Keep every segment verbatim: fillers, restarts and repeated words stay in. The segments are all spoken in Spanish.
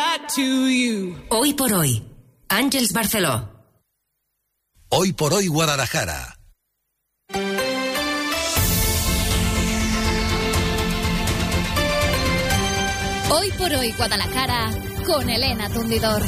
that to you. Hoy por hoy, Àngels Barceló. Hoy por hoy, Guadalajara. Hoy por hoy, Guadalajara, con Elena Tundidor.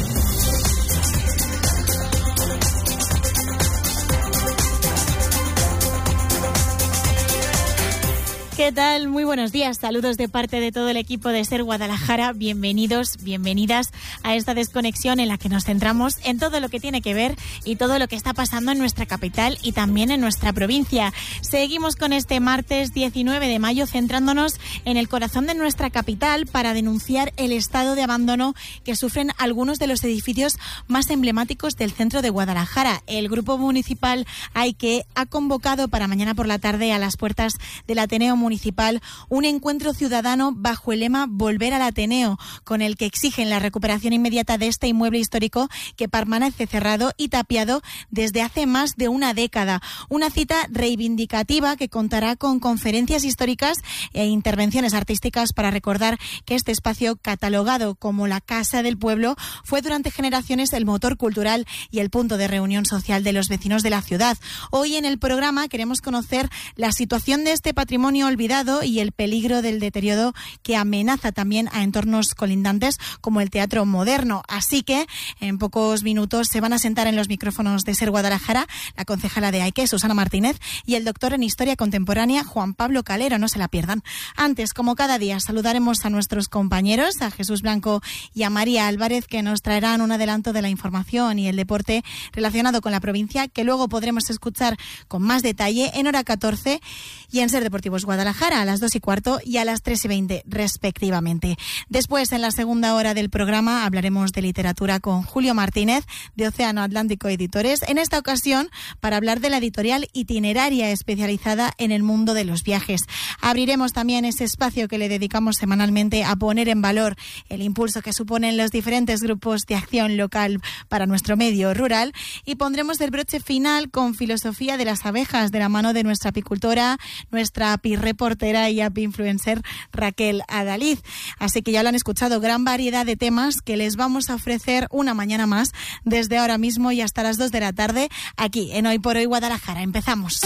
¿Qué tal? Muy buenos días. Saludos de parte de todo el equipo de Ser Guadalajara. Bienvenidos, bienvenidas a esta desconexión en la que nos centramos en todo lo que tiene que ver y todo lo que está pasando en nuestra capital y también en nuestra provincia. Seguimos con este martes diecinueve de mayo centrándonos en el corazón de nuestra capital para denunciar el estado de abandono que sufren algunos de los edificios más emblemáticos del centro de Guadalajara. El Grupo Municipal AIQUE ha convocado para mañana por la tarde a las puertas del Ateneo Municipal un encuentro ciudadano bajo el lema Volver al Ateneo, con el que exigen la recuperación inmediata de este inmueble histórico que permanece cerrado y tapiado desde hace más de una década. Una cita reivindicativa que contará con conferencias históricas e intervenciones artísticas para recordar que este espacio, catalogado como la Casa del Pueblo, fue durante generaciones el motor cultural y el punto de reunión social de los vecinos de la ciudad. Hoy en el programa queremos conocer la situación de este patrimonio olvidado y el peligro del deterioro que amenaza también a entornos colindantes como el Teatro Moderno. Así que en pocos minutos se van a sentar en los micrófonos de Ser Guadalajara la concejala de AIQUE, Susana Martínez, y el doctor en Historia Contemporánea, Juan Pablo Calero. No se la pierdan. Antes, como cada día, saludaremos a nuestros compañeros, a Jesús Blanco y a María Álvarez, que nos traerán un adelanto de la información y el deporte relacionado con la provincia, que luego podremos escuchar con más detalle en hora catorce y en Ser Deportivos Guadalajara a las dos y cuarto y a las tres y veinte respectivamente. Después, en la segunda hora del programa, hablaremos de literatura con Julio Martínez de Océano Atlántico Editores, en esta ocasión para hablar de la editorial Itineraria, especializada en el mundo de los viajes. Abriremos también ese espacio que le dedicamos semanalmente a poner en valor el impulso que suponen los diferentes grupos de acción local para nuestro medio rural y pondremos el broche final con Filosofía de las abejas, de la mano de nuestra apicultora, nuestra api reportera y api influencer Raquel Adaliz. Así que ya lo han escuchado, gran variedad de temas que les vamos a ofrecer una mañana más desde ahora mismo y hasta las dos de la tarde aquí en Hoy por Hoy Guadalajara. Empezamos.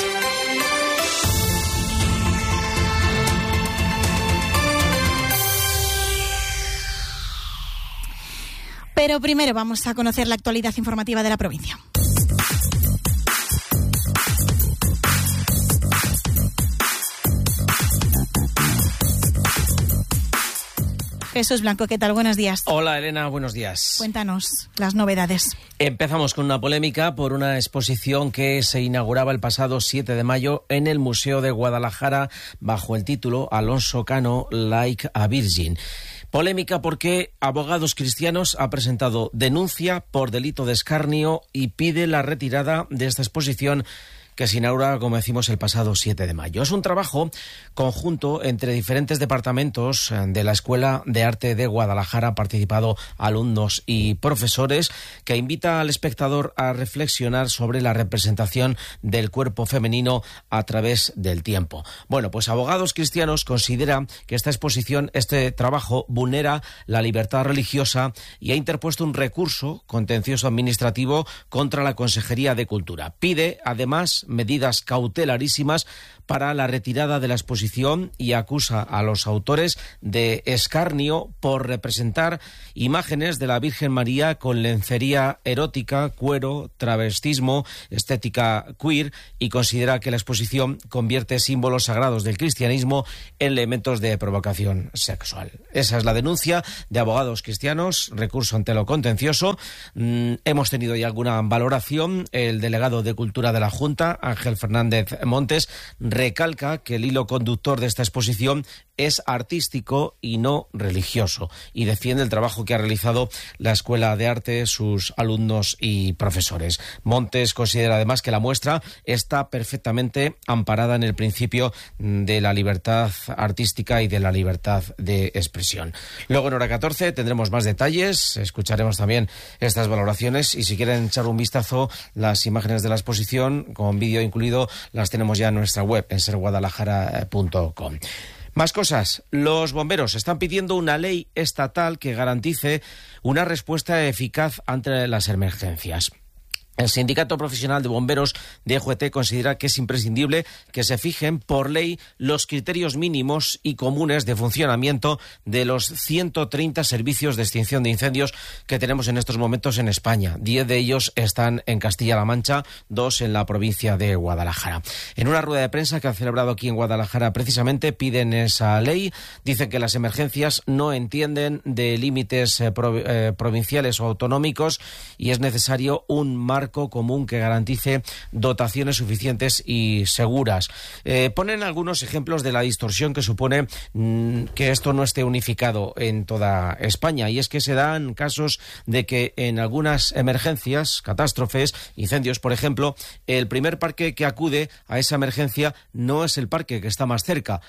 Pero primero vamos a conocer la actualidad informativa de la provincia. Jesús Blanco, ¿qué tal? Buenos días. Hola, Elena, buenos días. Cuéntanos las novedades. Empezamos con una polémica por una exposición que se inauguraba el pasado siete de mayo en el Museo de Guadalajara bajo el título Alonso Cano, Like a Virgin. Polémica porque Abogados Cristianos ha presentado denuncia por delito de escarnio y pide la retirada de esta exposición que se inaugura, como decimos, el pasado siete de mayo. Es un trabajo conjunto entre diferentes departamentos de la Escuela de Arte de Guadalajara, han participado alumnos y profesores, que invita al espectador a reflexionar sobre la representación del cuerpo femenino a través del tiempo. Bueno, pues Abogados Cristianos considera que esta exposición, este trabajo, vulnera la libertad religiosa y ha interpuesto un recurso contencioso administrativo contra la Consejería de Cultura. Pide, además, medidas cautelarísimas para la retirada de la exposición y acusa a los autores de escarnio por representar imágenes de la Virgen María con lencería erótica, cuero, travestismo, estética queer, y considera que la exposición convierte símbolos sagrados del cristianismo en elementos de provocación sexual. Esa es la denuncia de Abogados Cristianos, recurso ante lo contencioso. Mm, hemos tenido ya alguna valoración. El delegado de Cultura de la Junta, Ángel Fernández Montes, recalca que el hilo conductor de esta exposición es artístico y no religioso, y defiende el trabajo que ha realizado la Escuela de Arte, sus alumnos y profesores. Montes considera además que la muestra está perfectamente amparada en el principio de la libertad artística y de la libertad de expresión. Luego en hora catorce tendremos más detalles, escucharemos también estas valoraciones, y si quieren echar un vistazo, las imágenes de la exposición con vídeo incluido las tenemos ya en nuestra web, en ser guadalajara punto com. Más cosas. Los bomberos están pidiendo una ley estatal que garantice una respuesta eficaz ante las emergencias. El Sindicato Profesional de Bomberos de E G T considera que es imprescindible que se fijen por ley los criterios mínimos y comunes de funcionamiento de los ciento treinta servicios de extinción de incendios que tenemos en estos momentos en España. Diez de ellos están en Castilla-La Mancha, dos en la provincia de Guadalajara. En una rueda de prensa que han celebrado aquí en Guadalajara precisamente piden esa ley. Dicen que las emergencias no entienden de límites eh, pro, eh, provinciales o autonómicos y es necesario un marco común que garantice dotaciones suficientes y seguras. Eh, ponen algunos ejemplos de la distorsión que supone mmm, que esto no esté unificado en toda España, y es que se dan casos de que en algunas emergencias, catástrofes, incendios, por ejemplo, el primer parque que acude a esa emergencia no es el parque que está más cerca.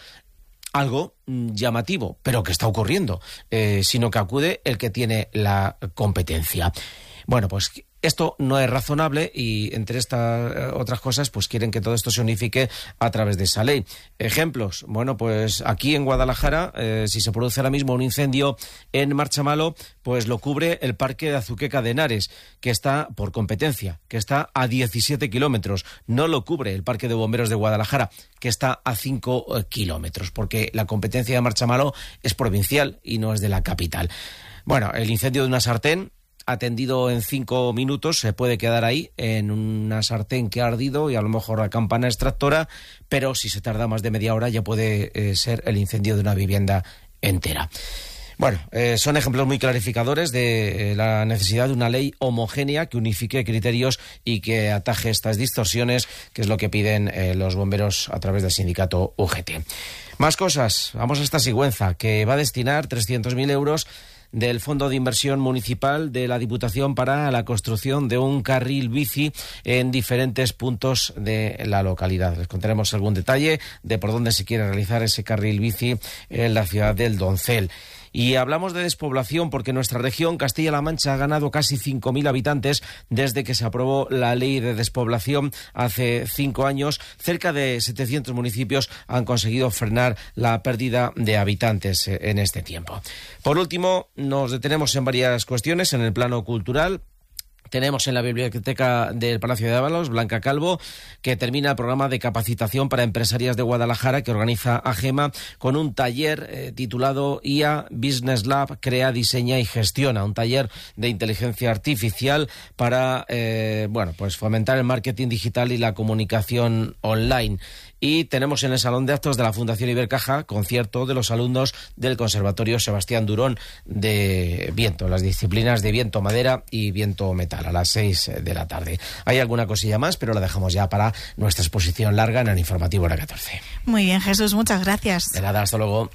Algo llamativo, pero que está ocurriendo, eh, sino que acude el que tiene la competencia. Bueno, pues esto no es razonable y entre estas otras cosas pues quieren que todo esto se unifique a través de esa ley. Ejemplos, bueno, pues aquí en Guadalajara, eh, si se produce ahora mismo un incendio en Marchamalo, pues lo cubre el Parque de Azuqueca de Henares, que está por competencia, que está a diecisiete kilómetros. No lo cubre el Parque de Bomberos de Guadalajara, que está a cinco kilómetros, porque la competencia de Marchamalo es provincial y no es de la capital. Bueno, el incendio de una sartén atendido en cinco minutos, se puede quedar ahí en una sartén que ha ardido y a lo mejor la campana extractora, pero si se tarda más de media hora ya puede eh, ser el incendio de una vivienda entera. Bueno, eh, son ejemplos muy clarificadores de eh, la necesidad de una ley homogénea que unifique criterios y que ataje estas distorsiones, que es lo que piden eh, los bomberos a través del sindicato U G T. Más cosas, vamos a esta Sigüenza, que va a destinar trescientos mil euros del Fondo de Inversión Municipal de la Diputación para la construcción de un carril bici en diferentes puntos de la localidad. Les contaremos algún detalle de por dónde se quiere realizar ese carril bici en la ciudad del Doncel. Y hablamos de despoblación porque nuestra región, Castilla-La Mancha, ha ganado casi cinco mil habitantes desde que se aprobó la ley de despoblación hace cinco años. Cerca de setecientos municipios han conseguido frenar la pérdida de habitantes en este tiempo. Por último, nos detenemos en varias cuestiones en el plano cultural. Tenemos en la biblioteca del Palacio de Ábalos, Blanca Calvo, que termina el programa de capacitación para empresarias de Guadalajara que organiza AGEMA con un taller eh, titulado I A Business Lab, Crea, Diseña y Gestiona, un taller de inteligencia artificial para eh, bueno, pues fomentar el marketing digital y la comunicación online. Y tenemos en el Salón de Actos de la Fundación Ibercaja concierto de los alumnos del Conservatorio Sebastián Durón de viento, las disciplinas de viento madera y viento metal, a las seis de la tarde. Hay alguna cosilla más, pero la dejamos ya para nuestra exposición larga en el informativo hora catorce. Muy bien, Jesús, muchas gracias. De nada, hasta luego.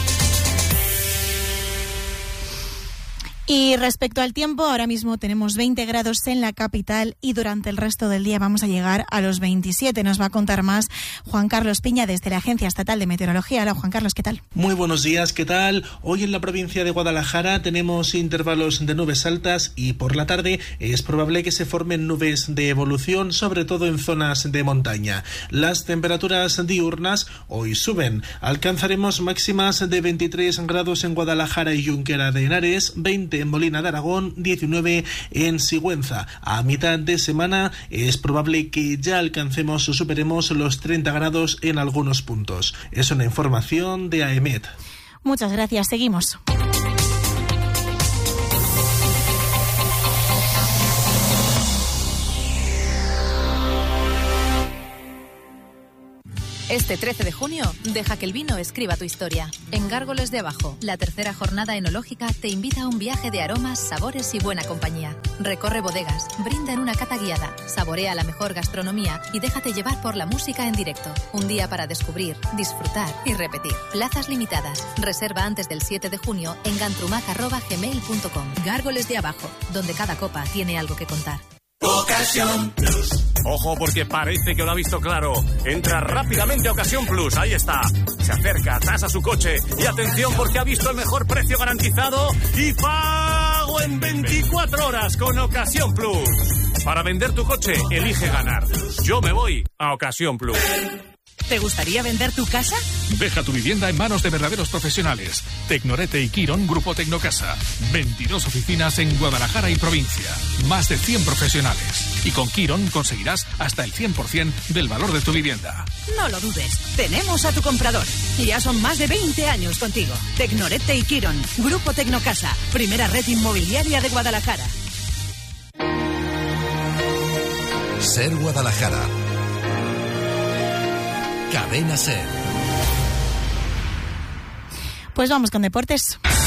Y respecto al tiempo, ahora mismo tenemos veinte grados en la capital y durante el resto del día vamos a llegar a los veintisiete. Nos va a contar más Juan Carlos Piña desde la Agencia Estatal de Meteorología. Hola, Juan Carlos, ¿qué tal? Muy buenos días, ¿qué tal? Hoy en la provincia de Guadalajara tenemos intervalos de nubes altas y por la tarde es probable que se formen nubes de evolución, sobre todo en zonas de montaña. Las temperaturas diurnas hoy suben. Alcanzaremos máximas de veintitrés grados en Guadalajara y Junquera de Henares, veinte en Molina de Aragón, diecinueve en Sigüenza. A mitad de semana es probable que ya alcancemos o superemos los treinta grados en algunos puntos. Es una información de AEMET. Muchas gracias, seguimos. Este trece de junio, deja que el vino escriba tu historia. En Gárgoles de Abajo, la tercera jornada enológica te invita a un viaje de aromas, sabores y buena compañía. Recorre bodegas, brinda en una cata guiada, saborea la mejor gastronomía y déjate llevar por la música en directo. Un día para descubrir, disfrutar y repetir. Plazas limitadas. Reserva antes del siete de junio en gantrumac arroba gmail punto com. Gárgoles de Abajo, donde cada copa tiene algo que contar. Ocasión Plus. Ojo, porque parece que lo ha visto claro. Entra rápidamente a Ocasión Plus, ahí está. Se acerca, tasa su coche y atención porque ha visto el mejor precio garantizado y pago en veinticuatro horas con Ocasión Plus. Para vender tu coche, elige ganar. Yo me voy a Ocasión Plus. ¿Te gustaría vender tu casa? Deja tu vivienda en manos de verdaderos profesionales. Tecnorete y Quirón, Grupo Tecnocasa. veintidós oficinas en Guadalajara y provincia. Más de cien profesionales. Y con Quirón conseguirás hasta el cien por ciento del valor de tu vivienda. No lo dudes. Tenemos a tu comprador. Ya son más de veinte años contigo. Tecnorete y Quirón, Grupo Tecnocasa. Primera red inmobiliaria de Guadalajara. Ser Guadalajara. Cadena Ser. Pues vamos con deportes.